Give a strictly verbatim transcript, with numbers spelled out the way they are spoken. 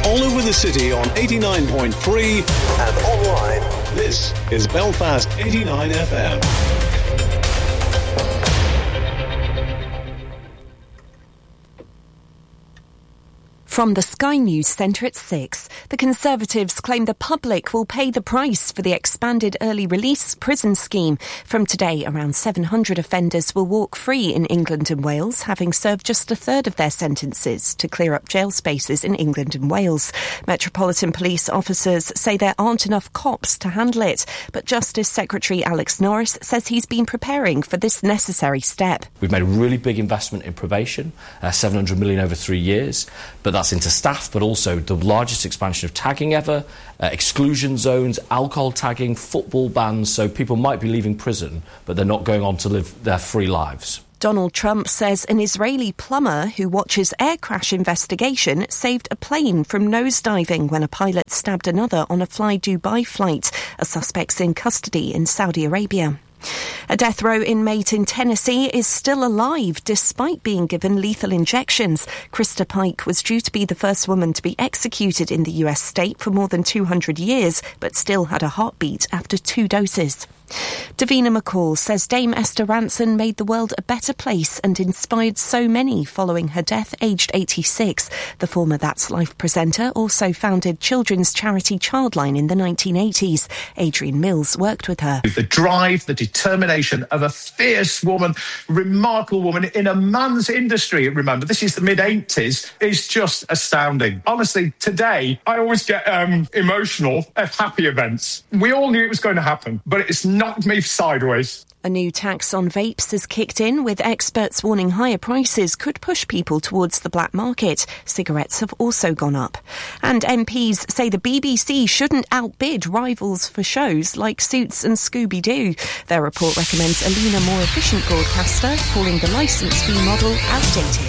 all over the city on eighty-nine point three and online. This is Belfast eighty-nine F M. From the Sky News Centre at six, the Conservatives claim the public will pay the price for the expanded early release prison scheme. From today, around seven hundred offenders will walk free in England and Wales, having served just a third of their sentences to clear up jail spaces in England and Wales. Metropolitan Police officers say there aren't enough cops to handle it, but Justice Secretary Alex Norris says he's been preparing for this necessary step. We've made a really big investment in probation, uh, seven hundred million over three years, but that's into staff, but also the largest expansion of tagging ever, uh, exclusion zones, alcohol tagging, football bans, so people might be leaving prison, but they're not going on to live their free lives. Donald Trump says an Israeli plumber who watches air crash investigation saved a plane from nosediving when a pilot stabbed another on a Fly Dubai flight. A suspect's in custody in Saudi Arabia. A death row inmate in Tennessee is still alive despite being given lethal injections. Krista Pike was due to be the first woman to be executed in the U S state for more than two hundred years, but still had a heartbeat after two doses. Davina McCall says Dame Esther Rantzen made the world a better place and inspired so many following her death, aged eighty-six. The former That's Life presenter also founded children's charity Childline in the nineteen eighties. Adrian Mills worked with her. The drive, the determination of a fierce woman, remarkable woman in a man's industry, remember, this is the mid-eighties, is just astounding. Honestly, today, I always get um, emotional at happy events. We all knew it was going to happen, but it's knocked me sideways. A new tax on vapes has kicked in, with experts warning higher prices could push people towards the black market. Cigarettes have also gone up. And M Ps say the B B C shouldn't outbid rivals for shows like Suits and Scooby-Doo. Their report recommends a leaner, more efficient broadcaster, calling the licence fee model outdated.